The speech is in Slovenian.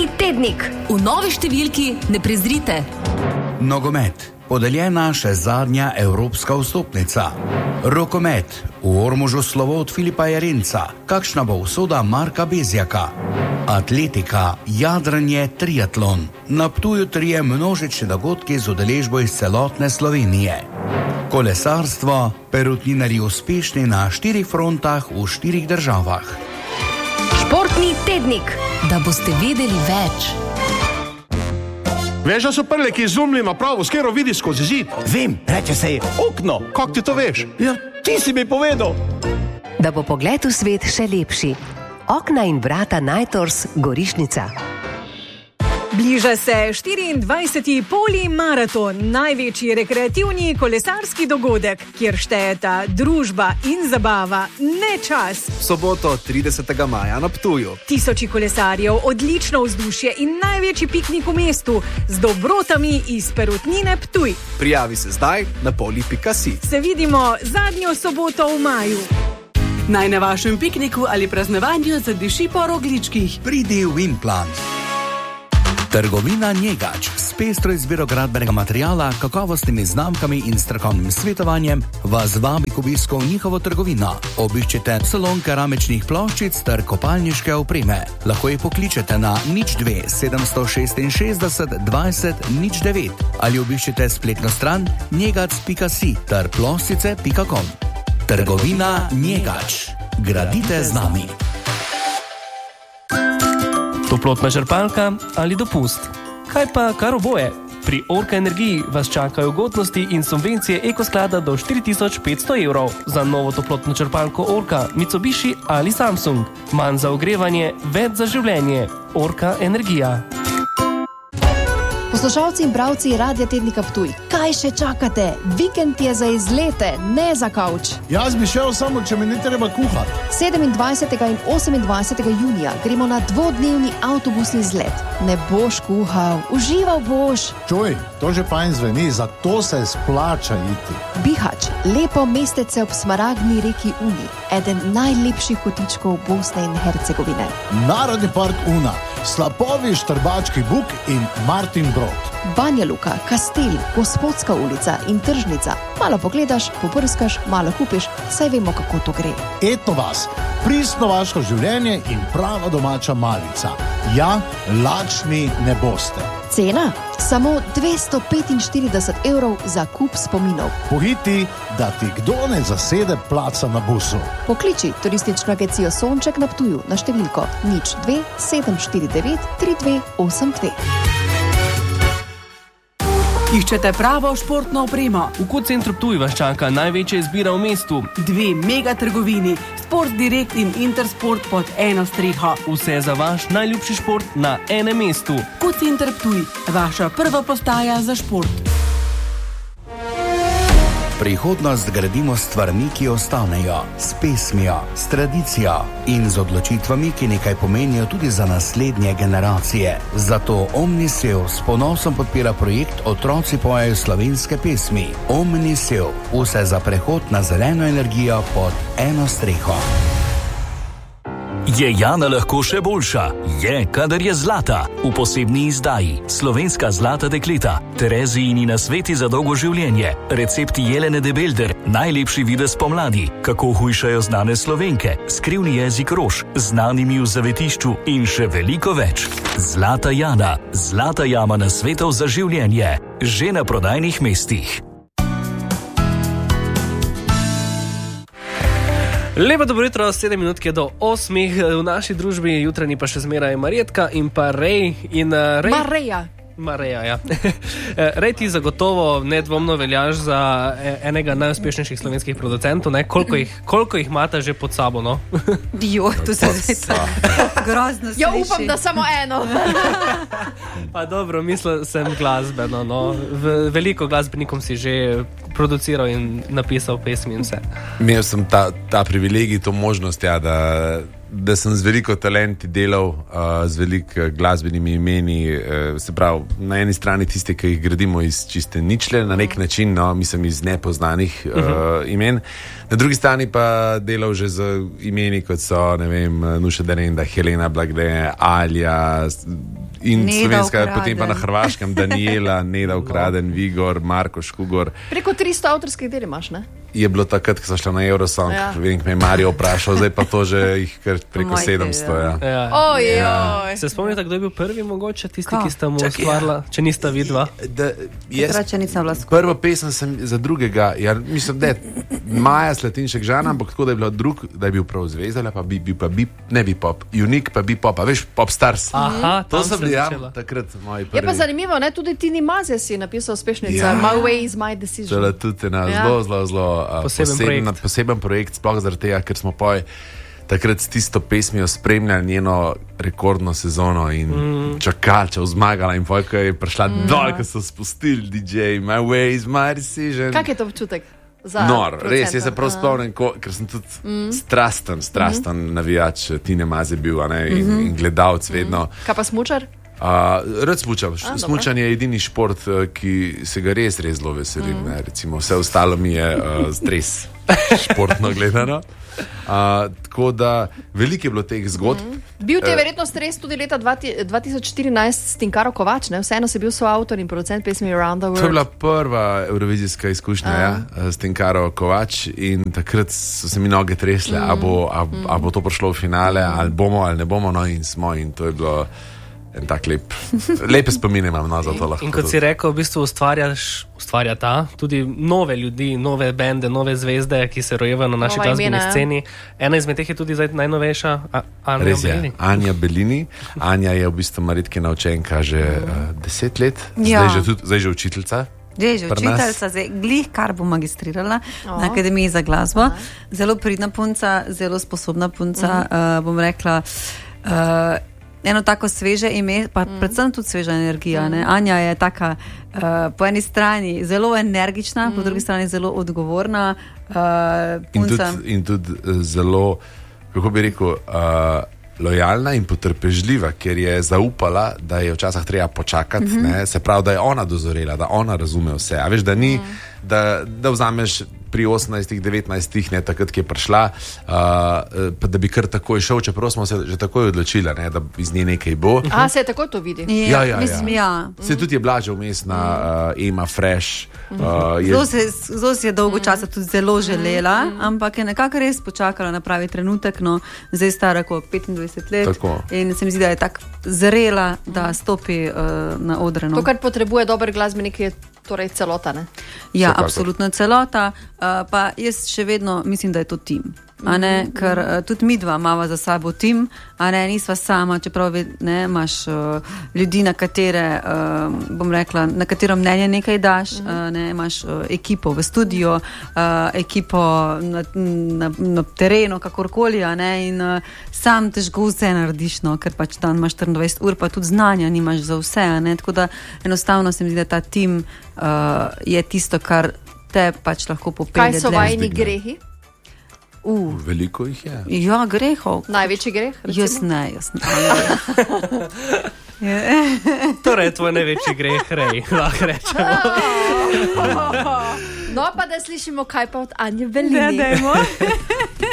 Športni tednik. V novi številki ne prezrite. Nogomet. Podeljena še zadnja evropska vstopnica. Rokomet. V Ormožu slovo od Filipa Jarenca. Kakšna bo usoda Marka Bezjaka? Atletika, jadranje, triatlon. Na Ptuju 3 množični dogodki z udeležbo iz celotne Slovenije. Kolesarstvo, perutninarji uspešni na 4 frontah v 4 državah. Športni tednik. Da boste vedeli več. Veš, da so prleki izumili napravo, s katero vidi skozi zid? Vem, reče se je okno. Kako ti to veš? Ja, ti si mi povedal. Da bo pogled v svet še lepši. Okna in vrata Najtors, Gorišnica. Bliža se 24. polimaraton, največji rekreativni kolesarski dogodek, kjer štejeta družba in zabava, ne čas. Soboto 30. maja na Ptuju. Tisoči kolesarjev, odlično vzdušje in največji piknik v mestu z dobrotami iz Perutnine Ptuj. Prijavi se zdaj na poli.si. Se vidimo zadnjo soboto v maju. Naj na vašem pikniku ali praznovanju zadiši po rogličkih. Pridi v Implant. Trgovina Njegač s pestro izbiro gradbenega materiala, kakovostnimi znamkami in strokovnim svetovanjem vas vabi k obisku v njihovo trgovino. Obiščite salon keramičnih ploščic ter kopalniške opreme. Lahko jih pokličete na 02 766 20 09 ali obiščite spletno stran njegac.si ter ploščice.com. Trgovina Njegač. Gradite z nami. Toplotna črpalka ali dopust? Kaj pa kar oboje? Pri Orka Energiji vas čakajo ugodnosti in subvencije ekosklada do 4500 evrov za novo toplotno črpalko Orka, Mitsubishi ali Samsung. Manj za ogrevanje, več za življenje. Orka Energija. Poslušalci in bravci Radia Tednika Ptuj, kaj še čakate? Vikend je za izlete, ne za kavč. Jaz bi šel samo, če mi ni treba kuhati. 27. in 28. junija gremo na dvodnevni avtobusni izlet. Ne boš kuhal, užival boš. Čuj, to že fajn zveni, zato se splača iti. Bihač, lepo mestece ob smaragdni reki Uni, eden najlepših kotičkov Bosne in Hercegovine. Narodni park Una, slapovi Štrbački buk in Martin Brod. Banja Luka, Kastel, Gospodska ulica in tržnica. Malo pogledaš, poprskaš, malo kupiš, saj vemo, kako to gre. Eto vas, pristno vaško življenje in prava domača malica. Ja, lačni ne boste. Cena? Samo 245 evrov za kup spominov. Pohiti, da ti kdo ne zasede placa na busu. Pokliči turistično agencijo Sonček na Ptuju na številko 02 749 3282. Iščete pravo športno opremo? V Kocentru Ptuj vas čaka največja izbira v mestu. 2 megatrgovini, Sport Direkt in Intersport pod eno streho. Vse za vaš najljubši šport na enem mestu. Kocenter Ptuj, vaša prva postaja za šport. Prihodnost gradimo s stvarmi, ki ostanejo, s pesmijo, s tradicijo in z odločitvami, ki nekaj pomenijo tudi za naslednje generacije. Zato Omnisev s ponosom podpira projekt Otroci pojejo slovenske pesmi. Omnisev, vse za prehod na zeleno energijo pod eno streho. Je Jana lahko še boljša? Je, kadar je zlata. V posebni izdaji Slovenska zlata dekleta, Terezijini nasveti za dolgo življenje, recepti Jelene de Belder, najlepši videz pomladi, kako hujšajo znane Slovenke, skrivni jezik rož, znanimi v zavetišču in še veliko več. Zlata Jana, zlata jama nasvetov za življenje, že na prodajnih mestih. Lepo dobro jutro, 7 minutke do 8. V naši družbi jutranji pa še zmeraj Marjetka in pa Rej. Mareja, ja. Rej, ti zagotovo nedvomno veljaš za enega najuspešnejših slovenskih producentov, ne? Koliko jih imate že pod sabo, no? Jo, to se zdaj grozno sliši. Ja, upam, da samo eno. Pa dobro, mislil sem glasbeno, no. Veliko glasbenikom si že produciral in napisal pesmi in vse. Imel sem ta privilegij, to možnost, ja, da sem z veliko talenti delal, z veliko glasbenimi imeni, se pravi, na eni strani tiste, ki jih gradimo iz čiste ničle, na nek način, no, mislim iz nepoznanih imen, na drugi strani pa delal že z imeni, kot so, ne vem, Nuša Derenda, Helena Blagne, Alja In Neda slovenska, Ukraden. potem pa na Hrvaškem Daniela, Neda Ukraden, Vigor, Marko Škugor. Preko 300 avtorskih del imaš, ne? Je bilo takrat, ko so šli na Eurosong, Ja. vem, ko me je Mario vprašal, zdaj pa to že jih kar preko 700. Ja. Ojoj. Se spomnite, kdo je bil prvi, mogoče tisti, Ko? ki sta mu ustvarila, če nista vidva? Takrat, če nisem bila skupaj. Prvo pesem sem za drugega, ja, mislim, da je Maja Slatinšek Žana, ampak tako, da je bil drug, da je bil prav zvezda, pa bi bil pa ne bi pop, Unik pa bi pop, a veš, pop stars. Aha, To tam sem se bil ja, začela. takrat moj prvi. Je pa zanimivo, ne? Tudi Tini Maze si napisal uspešnica. Ja. My way is my decision. Tole tudi ena Ja. zelo poseben projekt, sploh zaradi tega, ker smo takrat s tisto pesmijo spremljali njeno rekordno sezono in čakali, če bo zmagala. In ko je prišla dol, ko so spustili DJ, my way is my decision. Kak je to občutek? Za Nor, producenta? res, jaz se prav spomnim, ker sem tudi strasten navijač Tine Maze bil, a ne, in gledalec vedno. Kaj pa smučar? Rad smučam. Smučanje je edini šport, ki se ga res zelo veselim. Ne, recimo, vse ostalo mi je stres, športno gledano. Tako da veliko je bilo teh zgodb. Bil ti je verjetno stres tudi leta 2014 s Tinkaro Kovač, ne? Vseeno si bil soavtor in producent pesmi Around the World. To je bila prva evrovizijska izkušnja ja, s Tinkaro Kovač in takrat so se mi noge tresle, a bo to prišlo v finale, ali bomo ali ne bomo, no in smo in to je bilo en tak lepe spomine imam no, za to lahko. In kot si rekel, v bistvu ustvarjata tudi nove ljudi, nove bende, nove zvezde, ki se rojevajo na naši glasbeni sceni. Ena izmed teh je tudi zdaj najnovejša, Anja Belini. Anja Belini. Anja je v bistvu Maritkina učenka že 10 let, Ja. zdaj že učiteljica. Je že učiteljica, zdaj glih, kar bo magistrirala na Akademiji za glasbo. Zelo pridna punca, zelo sposobna punca, bom rekla. Eno tako sveže ime, pa predvsem tudi sveža energija. Ne? Anja je taka po eni strani zelo energična, po drugi strani zelo odgovorna punca. In tudi zelo, kako bi rekel, lojalna in potrpežljiva, ker je zaupala, da je včasih treba počakati, se pravi, da je ona dozorela, da ona razume vse. A veš, da ni, da vzameš pri 18, 19, ne, takrat, ki je prišla, pa da bi kar takoj šel, čeprav smo se že takoj odločili, ne, da iz nje nekaj bo. A, se tako to vidi? Ja. Mislim, ja. Se tudi je bila že vmesna Ema Fresh. Zelo si je dolgo časa tudi zelo želela, ampak je nekako res počakala na pravi trenutek, no, zdaj stara kot 25 let. Tako. In se mi zdi, da je tako zrela, da stopi na odre. No. To, kar potrebuje dober glasbenik, je torej celota, ne? Ja, Vsekakor. absolutno celota, pa jaz še vedno mislim, da je to tim. A ne, ker tudi mi dva imava za sabo tim, a ne, nisva sama, čeprav ne, imaš ljudi, na katere, bom rekla, na katero mnenje nekaj daš, ne, imaš ekipo v studiu, ekipo na terenu, kakorkoli, a ne, in sam težko vse narediš, no, ker pač dan imaš 24 ur, pa tudi znanja nimaš za vse, a ne, tako da enostavno se mi zdi, da ta tim je tisto, kar te pač lahko popelje. Kaj so vajni grehi? Veliko jih je. Ja, grehov. Največji greh? Jaz ne. Torej, tvoj največji greh, Rej, lahko rečemo. No, pa da slišimo, kaj pa od Anje Belini. Ne, dajmo.